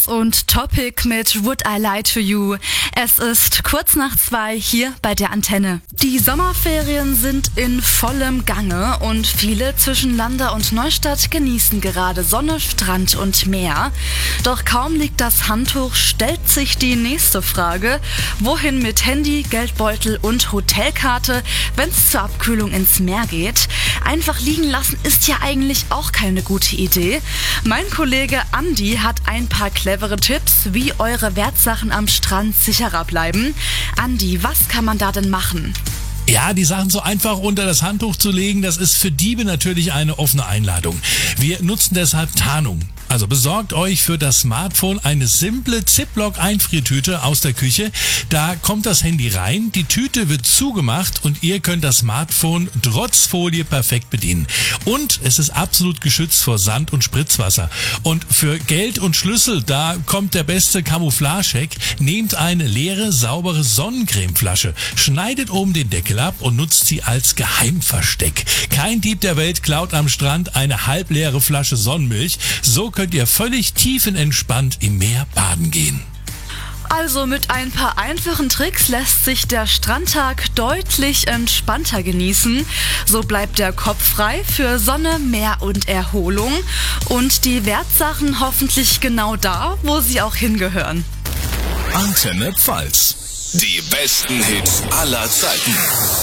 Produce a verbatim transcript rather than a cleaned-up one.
und Topic mit Would I Lie to You. Es ist kurz nach zwei hier bei der Antenne. Die Sommerferien sind in vollem Gange und viele zwischen Landau und Neustadt genießen gerade Sonne, Strand und Meer. Doch kaum liegt das Handtuch, stellt sich die nächste Frage: Wohin mit Handy, Geldbeutel und Hotelkarte, wenn es zur Abkühlung ins Meer geht? Einfach liegen lassen ist ja eigentlich auch keine gute Idee. Mein Kollege Andi hat ein paar clevere Tipps, wie eure Wertsachen am Strand sicherer bleiben. Andi, was kann man da denn machen? Ja, die Sachen so einfach unter das Handtuch zu legen, das ist für Diebe natürlich eine offene Einladung. Wir nutzen deshalb Tarnung. Also besorgt euch für das Smartphone eine simple Ziploc-Einfriertüte aus der Küche. Da kommt das Handy rein, die Tüte wird zugemacht und ihr könnt das Smartphone trotz Folie perfekt bedienen. Und es ist absolut geschützt vor Sand und Spritzwasser. Und für Geld und Schlüssel, da kommt der beste Camouflage-Hack. Nehmt eine leere, saubere Sonnencremeflasche, schneidet oben den Deckel ab und nutzt sie als Geheimversteck. Kein Dieb der Welt klaut am Strand eine halbleere Flasche Sonnenmilch. So könnt ihr völlig tiefenentspannt im Meer baden gehen. Also mit ein paar einfachen Tricks lässt sich der Strandtag deutlich entspannter genießen. So bleibt der Kopf frei für Sonne, Meer und Erholung. Und die Wertsachen hoffentlich genau da, wo sie auch hingehören. Antenne Pfalz. Die besten Hits aller Zeiten.